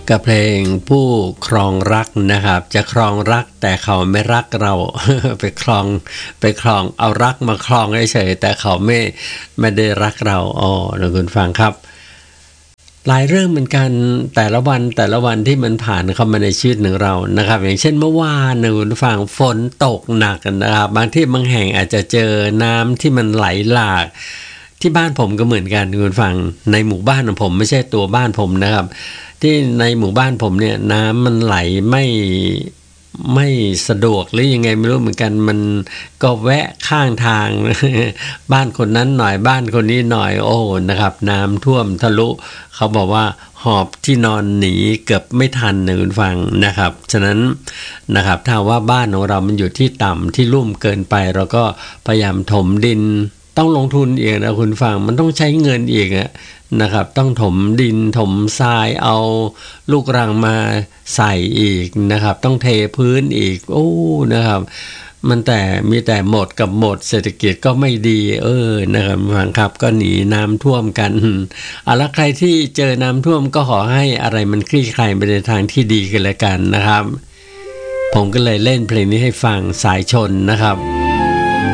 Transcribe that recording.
กับเพลงผู้ครองรักนะครับจะครองรักแต่เขาไม่รักเรา ไปครองเอารักมาครองเฉยแต่เขาไม่ได้รักเรานะคุณฟังครับหลายเรื่องเหมือนกันแต่ละวันที่มันผ่านเข้ามาในชีวิตของเรานะครับอย่างเช่นเมื่อวานนะคุณฟังฝนตกหนักนะครับบางที่บางแห่งอาจจะเจอน้ำที่มันไหลหลากที่บ้านผมก็เหมือนกันคุณฟังในหมู่บ้านของผมไม่ใช่ตัวบ้านผมนะครับที่ในหมู่บ้านผมเนี่ยน้ำมันไหลไม่สะดวกหรือยังไงไม่รู้เหมือนกันมันก็แวะข้างทาง บ้านคนนั้นหน่อยบ้านคนนี้หน่อยโอ้นะครับน้ำท่วมทะลุเขาบอกว่าหอบที่นอนหนีเกือบไม่ทันนะคุณฟังนะครับฉะนั้นนะครับถ้าว่าบ้านของเรามันอยู่ที่ต่ำที่ลุ่มเกินไปเราก็พยายามถมดินต้องลงทุนอีกนะคุณฟังมันต้องใช้เงินอีกนะครับต้องถมดินถมทรายเอาลูกรังมาใส่อีกนะครับต้องเทพื้นอีกนะครับมันมีแต่หมดกับหมดเศรษฐกิจก็ไม่ดีนะครับฟังครับก็หนีน้ำท่วมกันแล้วใครที่เจอน้ำท่วมก็ขอให้อะไรมันคลี่คลายไปในทางที่ดีกันแล้วกันนะครับผมก็เลยเล่นเพลงนี้ให้ฟังสายชนนะครับ